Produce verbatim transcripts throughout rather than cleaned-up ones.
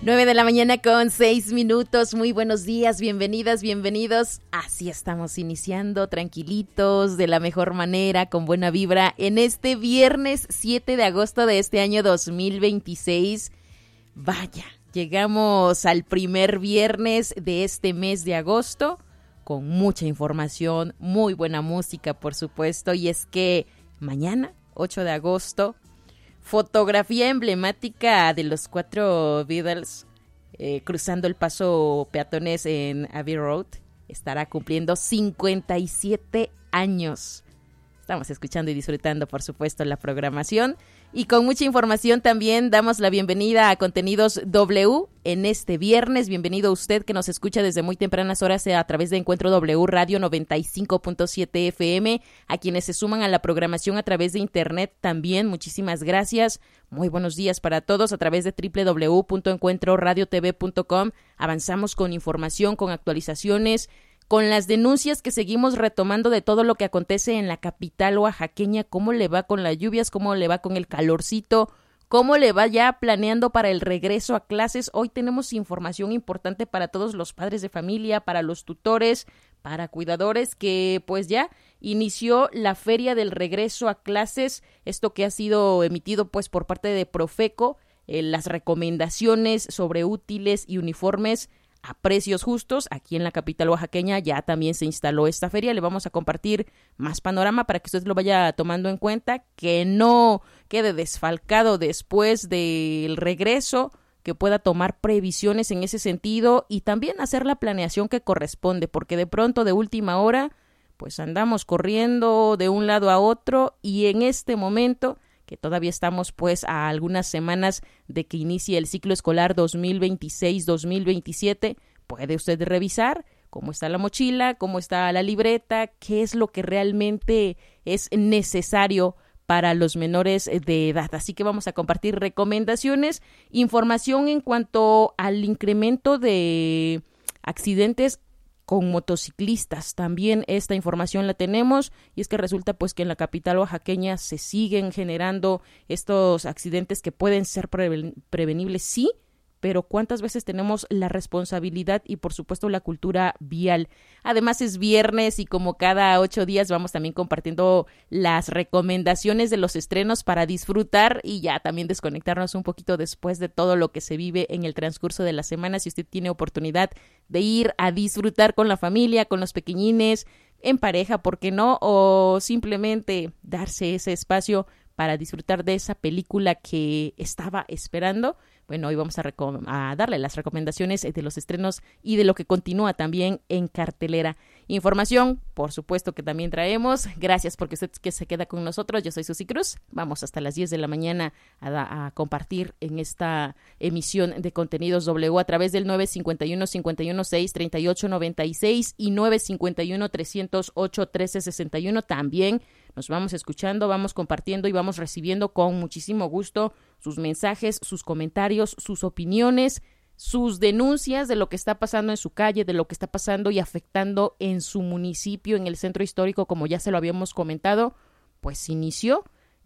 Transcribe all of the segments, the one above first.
Nueve de la mañana con seis minutos. Muy buenos días, bienvenidas, bienvenidos. Así estamos iniciando, tranquilitos, de la mejor manera, con buena vibra, en este viernes siete de agosto de este año dos mil veintiséis. Vaya, llegamos al primer viernes de este mes de agosto, con mucha información, muy buena música, por supuesto, y es que mañana, ocho de agosto, fotografía emblemática de los cuatro Beatles eh, cruzando el paso peatones en Abbey Road. Estará cumpliendo cincuenta y siete años. Estamos escuchando y disfrutando, por supuesto, la programación. Y con mucha información también damos la bienvenida a Contenidos W en este viernes. Bienvenido a usted que nos escucha desde muy tempranas horas a través de Encuentro W Radio noventa y cinco punto siete F M. A quienes se suman a la programación a través de internet también, muchísimas gracias. Muy buenos días para todos a través de doble u doble u doble u punto encuentro radio t v punto com. Avanzamos con información, con actualizaciones, con las denuncias que seguimos retomando de todo lo que acontece en la capital oaxaqueña, cómo le va con las lluvias, cómo le va con el calorcito, cómo le va ya planeando para el regreso a clases. Hoy tenemos información importante para todos los padres de familia, para los tutores, para cuidadores, que pues ya inició la feria del regreso a clases, esto que ha sido emitido pues por parte de Profeco, eh, las recomendaciones sobre útiles y uniformes a precios justos. Aquí en la capital oaxaqueña ya también se instaló esta feria. Le vamos a compartir más panorama para que usted lo vaya tomando en cuenta, que no quede desfalcado después del regreso, que pueda tomar previsiones en ese sentido y también hacer la planeación que corresponde, porque de pronto de última hora pues andamos corriendo de un lado a otro, y en este momento que todavía estamos pues a algunas semanas de que inicie el ciclo escolar dos mil veintiséis dos mil veintisiete, puede usted revisar cómo está la mochila, cómo está la libreta, qué es lo que realmente es necesario para los menores de edad. Así que vamos a compartir recomendaciones, información en cuanto al incremento de accidentes con motociclistas. También esta información la tenemos, y es que resulta pues que en la capital oaxaqueña se siguen generando estos accidentes que pueden ser preven- prevenibles, sí, pero ¿cuántas veces tenemos la responsabilidad y por supuesto la cultura vial? Además es viernes y como cada ocho días vamos también compartiendo las recomendaciones de los estrenos para disfrutar y ya también desconectarnos un poquito después de todo lo que se vive en el transcurso de la semana. Si usted tiene oportunidad de ir a disfrutar con la familia, con los pequeñines, en pareja, ¿por qué no? O simplemente darse ese espacio para disfrutar de esa película que estaba esperando. Bueno, hoy vamos a, recom- a darle las recomendaciones de los estrenos y de lo que continúa también en cartelera. Información, por supuesto, que también traemos. Gracias porque usted que se queda con nosotros. Yo soy Susi Cruz. Vamos hasta las diez de la mañana a, a compartir en esta emisión de Contenidos W a través del nueve cinco uno, cinco uno seis, tres ocho nueve seis y nueve cinco uno, tres cero ocho, uno tres seis uno. También nos vamos escuchando, vamos compartiendo y vamos recibiendo con muchísimo gusto sus mensajes, sus comentarios, sus opiniones, sus denuncias de lo que está pasando en su calle, de lo que está pasando y afectando en su municipio, en el centro histórico, como ya se lo habíamos comentado. Pues inició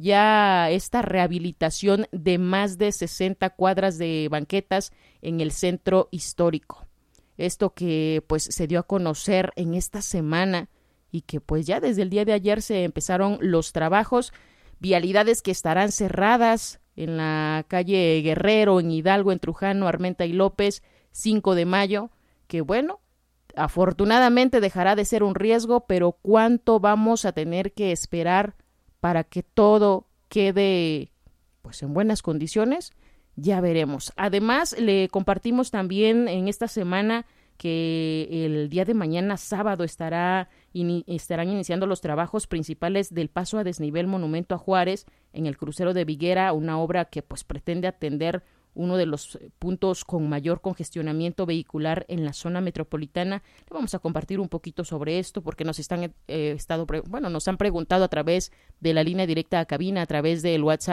ya esta rehabilitación de más de sesenta cuadras de banquetas en el centro histórico. Esto que pues se dio a conocer en esta semana, y que pues ya desde el día de ayer se empezaron los trabajos, vialidades que estarán cerradas en la calle Guerrero, en Hidalgo, en Trujano, Armenta y López, cinco de mayo, que bueno, afortunadamente dejará de ser un riesgo, pero ¿cuánto vamos a tener que esperar para que todo quede pues en buenas condiciones? Ya veremos. Además, le compartimos también en esta semana que el día de mañana, sábado, estará in, estarán iniciando los trabajos principales del paso a desnivel Monumento a Juárez en el crucero de Viguera, una obra que pues pretende atender uno de los puntos con mayor congestionamiento vehicular en la zona metropolitana. Le vamos a compartir un poquito sobre esto porque nos están eh, estado pre- bueno, nos han preguntado a través de la línea directa a cabina, a través del WhatsApp